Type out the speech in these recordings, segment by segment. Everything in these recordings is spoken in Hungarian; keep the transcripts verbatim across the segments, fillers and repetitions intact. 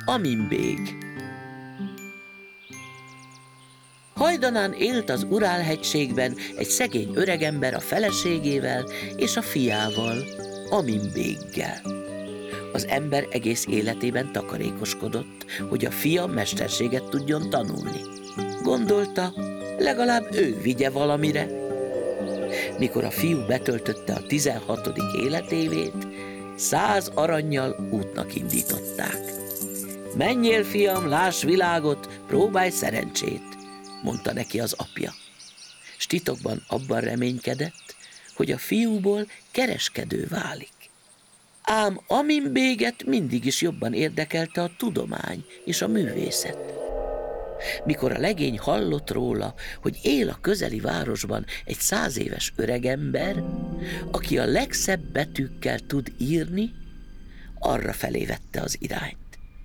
Amin-bég. Hajdanán élt az Urál-hegységben egy szegény öregember a feleségével és a fiával, Amin-béggel. Az ember egész életében takarékoskodott, hogy a fia mesterséget tudjon tanulni. Gondolta, legalább ő vigye valamire. Mikor a fiú betöltötte a tizenhatodik életévét, száz arannyal útnak indították. Menjél, fiam, láss világot, próbálj szerencsét, mondta neki az apja. S titokban abban reménykedett, hogy a fiúból kereskedő válik. Ám Amin-béget mindig is jobban érdekelte a tudomány és a művészet. Mikor a legény hallott róla, hogy él a közeli városban egy száz éves öregember, aki a legszebb betűkkel tud írni, arra felé vette az irányt.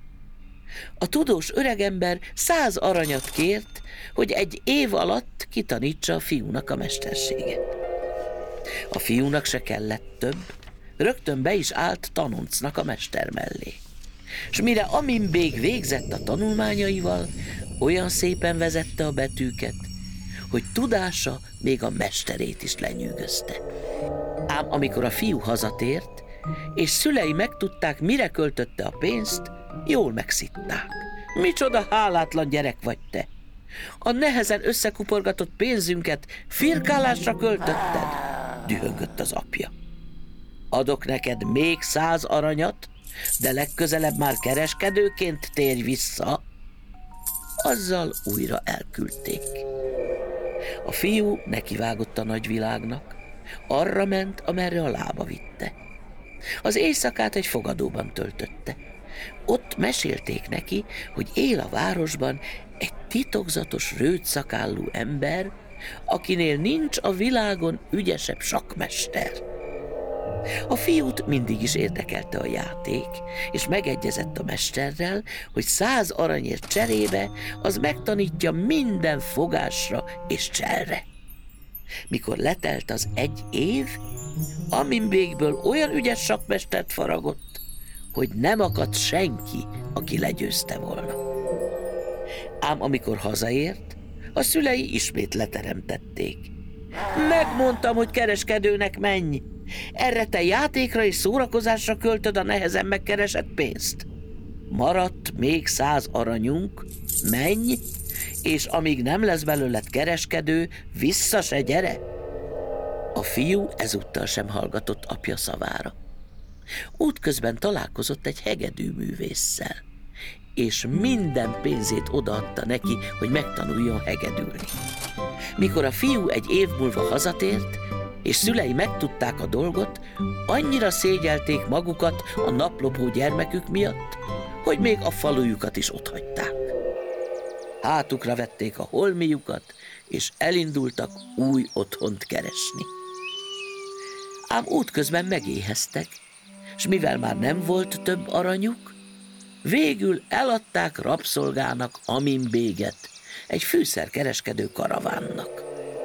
A tudós öregember száz aranyat kért, hogy egy év alatt kitanítsa a fiúnak a mesterséget. A fiúnak se kellett több, rögtön be is állt tanoncnak a mester mellé. S mire Amin-bég végzett a tanulmányaival, olyan szépen vezette a betűket, hogy tudása még a mesterét is lenyűgözte. Ám amikor a fiú hazatért, és szülei megtudták, mire költötte a pénzt, jól megszitták. Micsoda hálátlan gyerek vagy te! A nehezen összekuporgatott pénzünket firkálásra költötted, dühöngött az apja. Adok neked még száz aranyat, de legközelebb már kereskedőként térj vissza. Azzal újra elküldték. A fiú nekivágott a nagyvilágnak, arra ment, amerre a lába vitte. Az éjszakát egy fogadóban töltötte. Ott mesélték neki, hogy él a városban egy titokzatos rövidszakálú ember, akinél nincs a világon ügyesebb sakkmester. A fiút mindig is érdekelte a játék, és megegyezett a mesterrel, hogy száz aranyért cserébe az megtanítja minden fogásra és cselre. Mikor letelt az egy év, Amin-bégből olyan ügyes sakkmestert faragott, hogy nem akadt senki, aki legyőzte volna. Ám amikor hazaért, a szülei ismét leteremtették. Megmondtam, hogy kereskedőnek menj! Erre te játékra és szórakozásra költöd a nehezen megkeresett pénzt. Maradt még száz aranyunk, menj, és amíg nem lesz belőled kereskedő, vissza se gyere. A fiú ezúttal sem hallgatott apja szavára. Útközben találkozott egy hegedűművésszel, és minden pénzét odaadta neki, hogy megtanuljon hegedülni. Mikor a fiú egy év múlva hazatért, és szülei megtudták a dolgot, annyira szégyelték magukat a naplopó gyermekük miatt, hogy még a falujukat is otthagyták. Hátukra vették a holmiukat, és elindultak új otthont keresni. Ám útközben megéheztek, s mivel már nem volt több aranyuk, végül eladták rabszolgának Amin-béget, egy fűszerkereskedő karavánnak.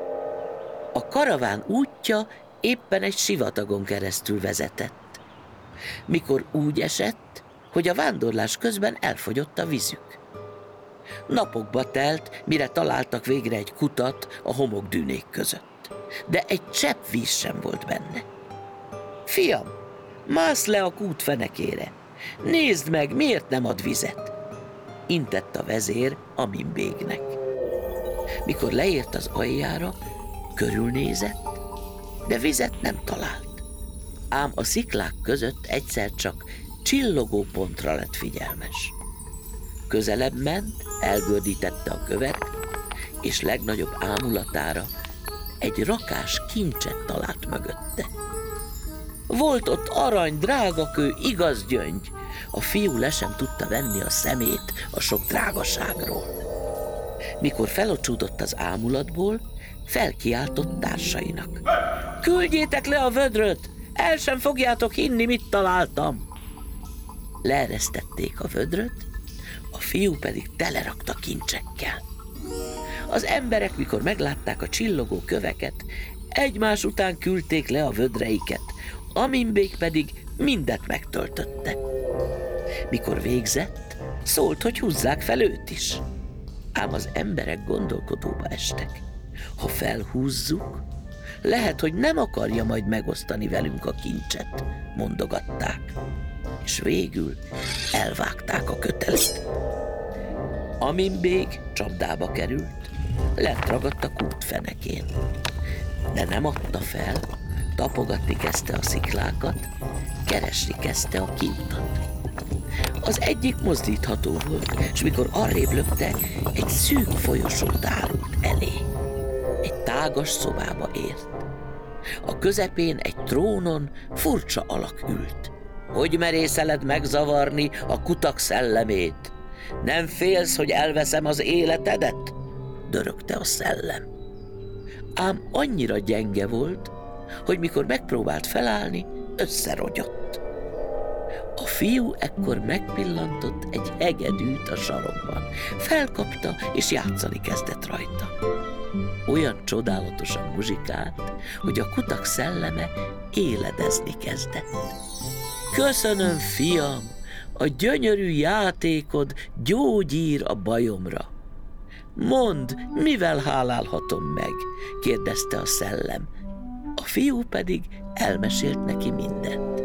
A karaván útja éppen egy sivatagon keresztül vezetett, mikor úgy esett, hogy a vándorlás közben elfogyott a vízük. Napokba telt, mire találtak végre egy kutat a homokdűnék között, de egy csepp víz sem volt benne. Fiam, mász le a kút fenekére, nézd meg, miért nem ad vizet, intett a vezér Amin-bégnek. Mikor leért az aljára, körülnézett, de vizet nem talált. Ám a sziklák között egyszer csak csillogó pontra lett figyelmes. Közelebb ment, elgördítette a követ, és legnagyobb ámulatára egy rakás kincset talált mögötte. Volt ott arany, drágakő, igaz gyöngy. A fiú le sem tudta venni a szemét a sok drágaságról. Mikor felocsúdott az ámulatból, felkiáltott társainak. Küldjétek le a vödröt! El sem fogjátok hinni, mit találtam! Leeresztették a vödröt, a fiú pedig telerakta kincsekkel. Az emberek, mikor meglátták a csillogó köveket, egymás után küldték le a vödreiket, Amin-bég pedig mindet megtöltötte. Mikor végzett, szólt, hogy húzzák fel őt is. Ám az emberek gondolkodóba estek. Ha felhúzzuk, lehet, hogy nem akarja majd megosztani velünk a kincset, mondogatták. És végül elvágták a kötelet. Amin-bég csapdába került, lent ragadt a kút fenekén. De nem adta fel, tapogatni kezdte a sziklákat, keresni kezdte a kiutat. Az egyik mozdítható volt, és mikor arrébb lökte, egy szűk folyosó tárult elé. Egy tágas szobába ért. A közepén egy trónon furcsa alak ült. Hogy merészeled megzavarni a kutak szellemét? Nem félsz, hogy elveszem az életedet? Dörögte a szellem. Ám annyira gyenge volt, hogy mikor megpróbált felállni, összerogyott. A fiú ekkor megpillantott egy hegedűt a sarokban. Felkapta, és játszani kezdett rajta. Olyan csodálatosan muzsikált, hogy a kutak szelleme éledezni kezdett. Köszönöm, fiam, a gyönyörű játékod gyógyír a bajomra. Mondd, mivel hálálhatom meg? Kérdezte a szellem. A fiú pedig elmesélt neki mindent.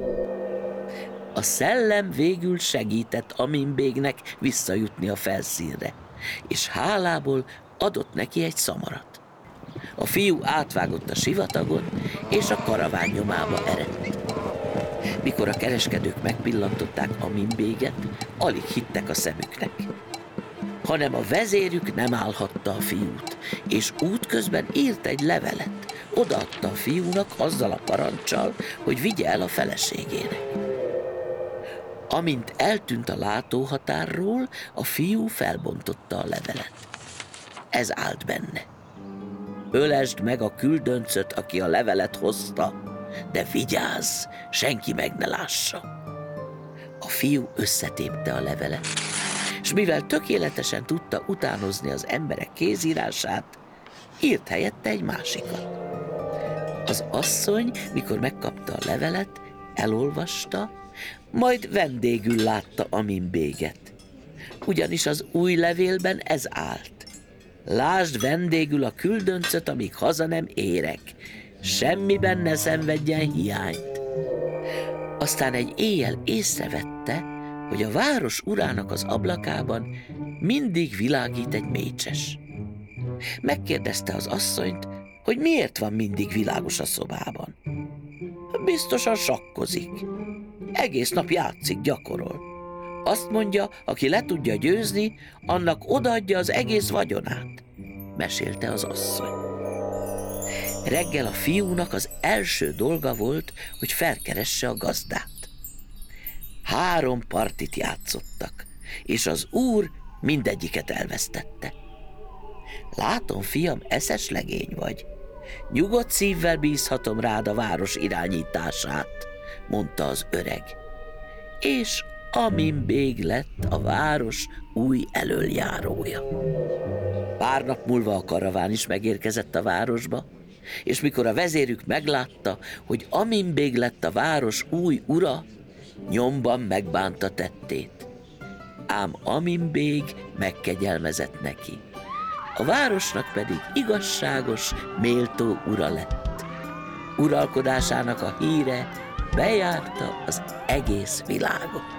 A szellem végül segített Amin-bégnek visszajutni a felszínre, és hálából adott neki egy szamarat. A fiú átvágott a sivatagon, és a karaván nyomába eredt. Mikor a kereskedők megpillantották Amin-béget, alig hittek a szemüknek. Hanem a vezérük nem állhatta a fiút, és útközben írt egy levelet. Odaadta a fiúnak azzal a paranccsal, hogy vigye el a feleségének. Amint eltűnt a látóhatárról, a fiú felbontotta a levelet. Ez állt benne. Ölesd meg a küldöncöt, aki a levelet hozta, de vigyázz, senki meg ne lássa. A fiú összetépte a levelet, és mivel tökéletesen tudta utánozni az emberek kézírását, írt helyette egy másikat. Az asszony, mikor megkapta a levelet, elolvasta, majd vendégül látta Amin-béget. Ugyanis az új levélben ez állt. Lásd vendégül a küldöncöt, amíg haza nem érek. Semmiben ne szenvedjen hiányt. Aztán egy éjjel észrevette, hogy a város urának az ablakában mindig világít egy mécses. Megkérdezte az asszonyt, hogy miért van mindig világos a szobában. Biztosan sakkozik. Egész nap játszik, gyakorol. Azt mondja, aki le tudja győzni, annak odaadja az egész vagyonát, mesélte az asszony. Reggel a fiúnak az első dolga volt, hogy felkeresse a gazdát. Három partit játszottak, és az úr mindegyiket elvesztette. Látom, fiam, eszes legény vagy. Nyugodt szívvel bízhatom rád a város irányítását, mondta az öreg. És Amin-bég lett a város új elöljárója. Pár nap múlva a karaván is megérkezett a városba, és mikor a vezérük meglátta, hogy Amin-bég lett a város új ura, nyomban megbánta tettét. Ám Amin-bég megkegyelmezett neki. A városnak pedig igazságos, méltó ura lett. Uralkodásának a híre bejárta az egész világot.